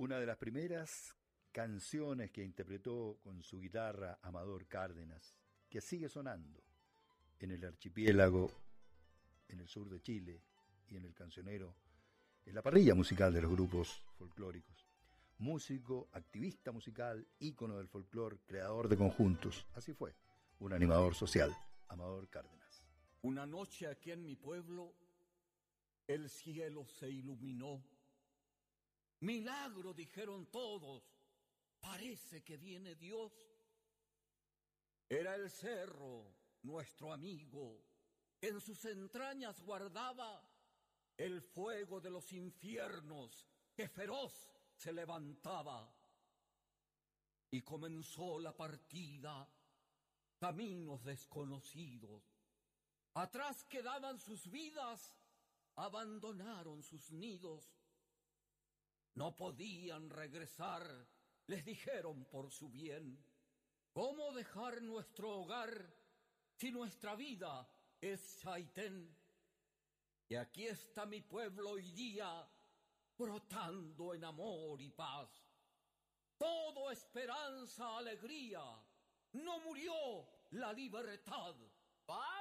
Una de las primeras canciones que interpretó con su guitarra Amador Cárdenas, que sigue sonando en el archipiélago, en el sur de Chile y en el cancionero, en la parrilla musical de los grupos folclóricos. Músico, activista musical, ícono del folclore, creador de conjuntos. Así fue, un animador social, Amador Cárdenas. Una noche aquí en mi pueblo, el cielo se iluminó. Milagro, dijeron todos, parece que viene Dios. Era el cerro, nuestro amigo, que en sus entrañas guardaba el fuego de los infiernos que feroz se levantaba. Y comenzó la partida, caminos desconocidos. Atrás quedaban sus vidas, abandonaron sus nidos. No podían regresar, les dijeron por su bien. ¿Cómo dejar nuestro hogar si nuestra vida es Chaitén? Y aquí está mi pueblo hoy día, brotando en amor y paz. Todo esperanza, alegría, no murió la libertad. ¡Paz!